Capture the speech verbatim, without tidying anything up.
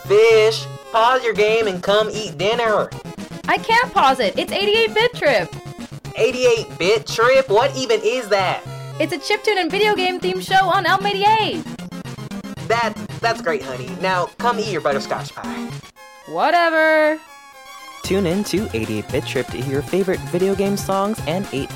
Fish, pause your game and come eat dinner. I can't pause it. It's eighty-eight bit Trip. eighty-eight bit Trip? What even is that? It's a chiptune and video game themed show on Elm eighty-eight. That, that's great, honey. Now, come eat your butterscotch pie. Whatever. Tune in to eighty-eight bit Trip to hear your favorite video game songs and eight